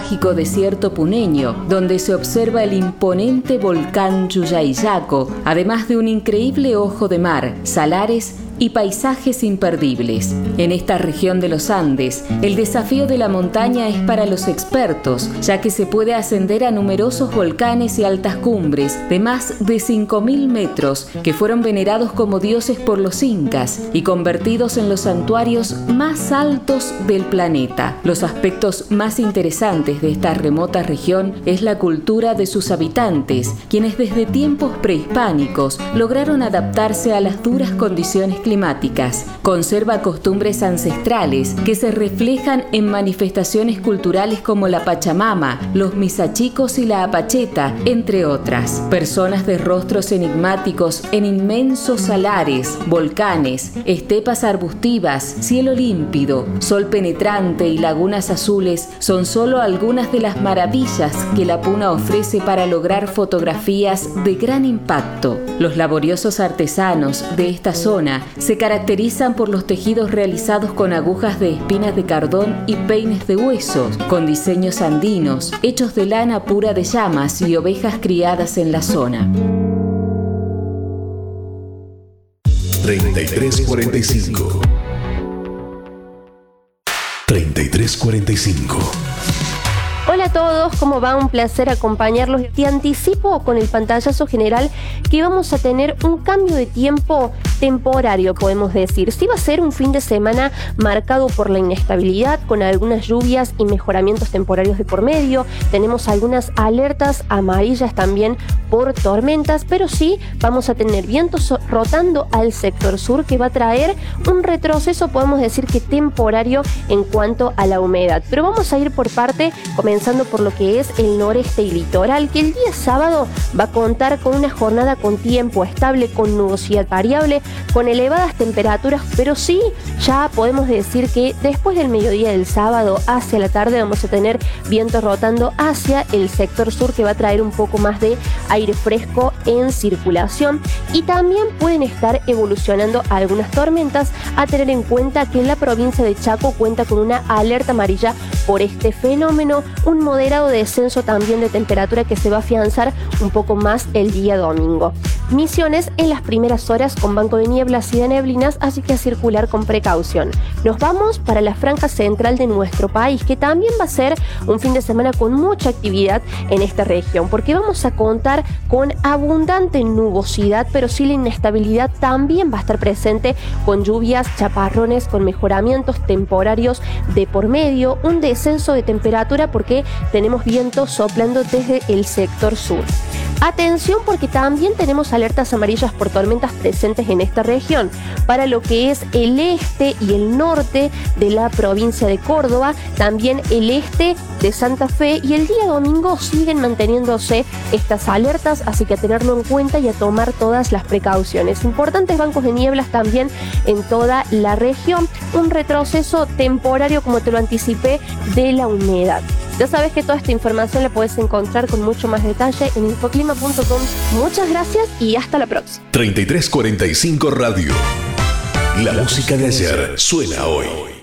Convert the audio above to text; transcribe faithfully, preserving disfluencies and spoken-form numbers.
mágico desierto puneño, donde se observa el imponente volcán Llullayaco, además de un increíble ojo de mar, salares y paisajes imperdibles. En esta región de los Andes, el desafío de la montaña es para los expertos, ya que se puede ascender a numerosos volcanes y altas cumbres de más de cinco mil metros que fueron venerados como dioses por los incas y convertidos en los santuarios más altos del planeta. Los aspectos más interesantes de esta remota región es la cultura de sus habitantes, quienes desde tiempos prehispánicos lograron adaptarse a las duras condiciones climáticas. Conserva costumbres ancestrales que se reflejan en manifestaciones culturales como la Pachamama, los misachicos y la apacheta, entre otras. Personas de rostros enigmáticos en inmensos salares, volcanes, estepas arbustivas, cielo límpido, sol penetrante y lagunas azules son solo algunas de las maravillas que la Puna ofrece para lograr fotografías de gran impacto. Los laboriosos artesanos de esta zona se caracterizan por los tejidos realizados con agujas de espinas de cardón y peines de huesos, con diseños andinos, hechos de lana pura de llamas y ovejas criadas en la zona. treinta y tres cuarenta y cinco. treinta y tres cuarenta y cinco. Hola a todos, ¿cómo va? Un placer acompañarlos. Te anticipo con el pantallazo general que vamos a tener un cambio de tiempo temporario, podemos decir. Sí va a ser un fin de semana marcado por la inestabilidad, con algunas lluvias y mejoramientos temporarios de por medio. Tenemos algunas alertas amarillas también por tormentas, pero sí vamos a tener vientos rotando al sector sur que va a traer un retroceso, podemos decir que temporario en cuanto a la humedad. Pero vamos a ir por parte, comenzando por lo que es el noreste y litoral, que el día sábado va a contar con una jornada con tiempo estable, con nubosidad variable, con elevadas temperaturas, pero sí ya podemos decir que después del mediodía del sábado hacia la tarde vamos a tener vientos rotando hacia el sector sur que va a traer un poco más de aire fresco en circulación, y también pueden estar evolucionando algunas tormentas, a tener en cuenta que en la provincia de Chaco cuenta con una alerta amarilla por este fenómeno, un moderado descenso también de temperatura que se va a afianzar un poco más el día domingo. Misiones en las primeras horas con banco de nieblas y de neblinas, así que a circular con precaución. Nos vamos para la franja central de nuestro país, que también va a ser un fin de semana con mucha actividad en esta región, porque vamos a contar con abundante nubosidad, pero sí la inestabilidad también va a estar presente, con lluvias, chaparrones, con mejoramientos temporarios de por medio, un descenso de temperatura porque tenemos vientos soplando desde el sector sur. Atención, porque también tenemos alertas amarillas por tormentas presentes en esta región para lo que es el este y el norte de la provincia de Córdoba, también el este de Santa Fe, y el día domingo siguen manteniéndose estas alertas, así que a tenerlo en cuenta y a tomar todas las precauciones. Importantes bancos de nieblas también en toda la región, un retroceso temporario, como te lo anticipé, de la humedad. Ya sabes que toda esta información la puedes encontrar con mucho más detalle en infoclima punto com. Muchas gracias y hasta la próxima. treinta y tres cuarenta y cinco Radio. La música de ayer suena hoy.